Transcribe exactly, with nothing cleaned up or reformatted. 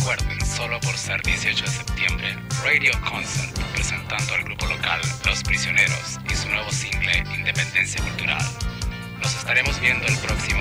Recuerden, solo por ser dieciocho de septiembre, Radio Concert, presentando al grupo local Los Prisioneros y su nuevo single Independencia Cultural. Los estaremos viendo el próximo